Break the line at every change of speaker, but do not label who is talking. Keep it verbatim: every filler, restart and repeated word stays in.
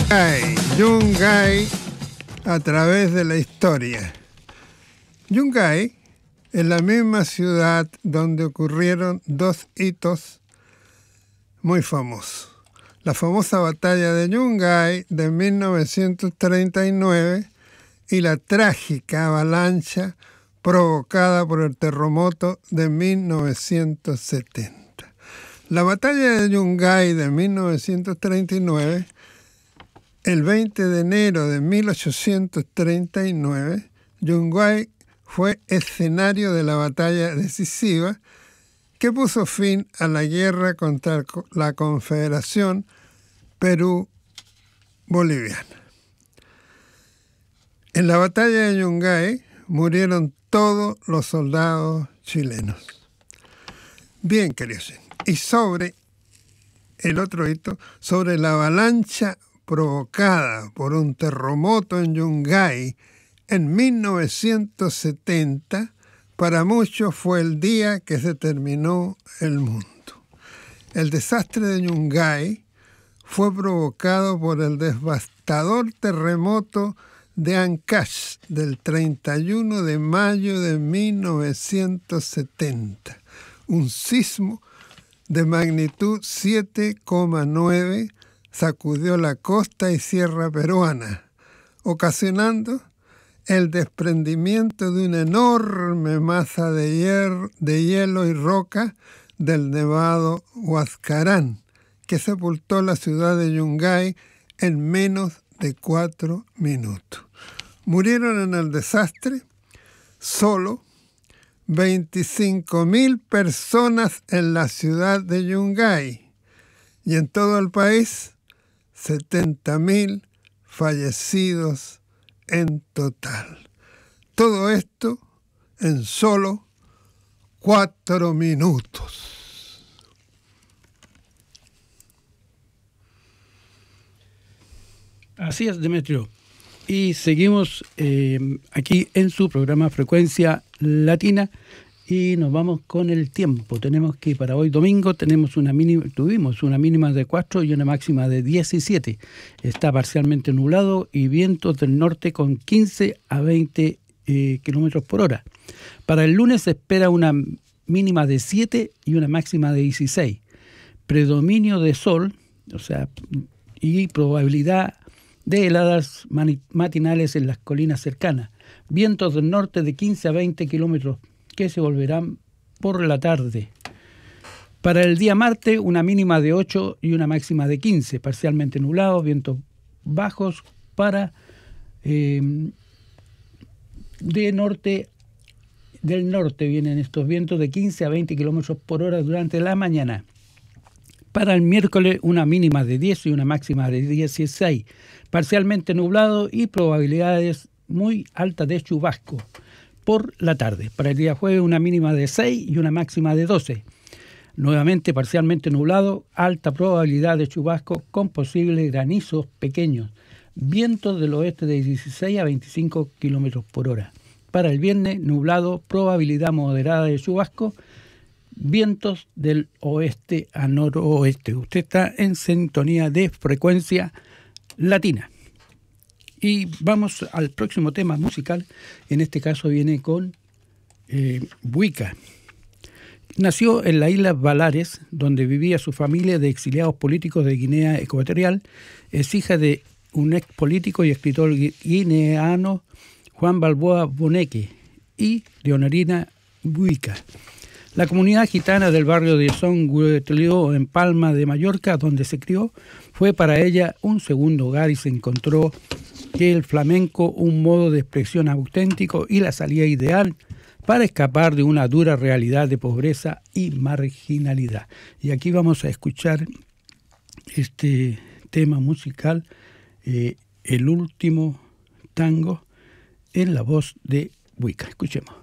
Yungay, Yungay a través de la historia. Yungay es la misma ciudad donde ocurrieron dos hitos muy famosos. La famosa batalla de Yungay de mil novecientos treinta y nueve y la trágica avalancha provocada por el terremoto de mil novecientos setenta. La batalla de Yungay de mil novecientos treinta y nueve, el veinte de enero de mil ochocientos treinta y nueve, Yungay fue escenario de la batalla decisiva que puso fin a la guerra contra la Confederación Perú-Boliviana. En la batalla de Yungay murieron todos los soldados chilenos. Bien, queridos, y sobre el otro hito, sobre la avalancha provocada por un terremoto en Yungay en mil novecientos setenta, para muchos fue el día que se terminó el mundo. El desastre de Yungay fue provocado por el devastador terremoto de Ancash del treinta y uno de mayo de mil novecientos setenta, un sismo de magnitud siete coma nueve sacudió la costa y sierra peruana, ocasionando el desprendimiento de una enorme masa de, hier- de hielo y roca del nevado Huascarán, que sepultó la ciudad de Yungay en menos de cuatro minutos. Murieron en el desastre solo veinticinco mil personas en la ciudad de Yungay y en todo el país setenta mil fallecidos en total. Todo esto en solo cuatro minutos.
Así es, Demetrio. Y seguimos eh, aquí en su programa Frecuencia Latina y nos vamos con el tiempo. Tenemos que para hoy domingo tenemos una mínima, tuvimos una mínima de cuatro y una máxima de diecisiete. Está parcialmente nublado y vientos del norte con quince a veinte eh, kilómetros por hora. Para el lunes se espera una mínima de siete y una máxima de dieciséis. Predominio de sol, o sea, y probabilidad de heladas matinales en las colinas cercanas. Vientos del norte de quince a veinte kilómetros que se volverán por la tarde. Para el día martes, una mínima de ocho y una máxima de quince, parcialmente nublado, vientos bajos para eh, de norte, del norte vienen estos vientos de quince a veinte kilómetros por hora durante la mañana. Para el miércoles, una mínima de diez y una máxima de dieciséis, parcialmente nublado y probabilidades muy altas de chubasco por la tarde. Para el día jueves, una mínima de seis y una máxima de doce. Nuevamente parcialmente nublado, alta probabilidad de chubasco con posibles granizos pequeños. Vientos del oeste de dieciséis a veinticinco kilómetros por hora. Para el viernes, nublado, probabilidad moderada de chubasco, vientos del oeste a noroeste. Usted está en sintonía de Frecuencia Latina. Y vamos al próximo tema musical. En este caso viene con eh, Buica. Nació en la isla Baleares, donde vivía su familia de exiliados políticos de Guinea Ecuatorial. Es hija de un ex político y escritor guineano, Juan Balboa Boneque, y Leonorina Buica. La comunidad gitana del barrio de Son Guetelio, en Palma de Mallorca, donde se crió, fue para ella un segundo hogar y se encontró que el flamenco un modo de expresión auténtico y la salida ideal para escapar de una dura realidad de pobreza y marginalidad. Y aquí vamos a escuchar este tema musical, eh, El último tango, en la voz de Buica. Escuchemos.